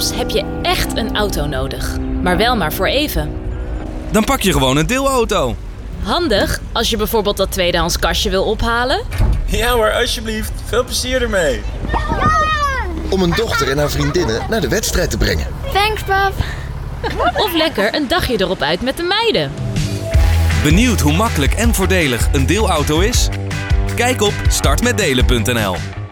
Soms heb je echt een auto nodig, maar wel maar voor even. Dan pak je gewoon een deelauto. Handig als je bijvoorbeeld dat tweedehands kastje wil ophalen. Ja hoor, alsjeblieft. Veel plezier ermee. Om een dochter en haar vriendinnen naar de wedstrijd te brengen. Thanks, pap. Of lekker een dagje erop uit met de meiden. Benieuwd hoe makkelijk en voordelig een deelauto is? Kijk op startmetdelen.nl.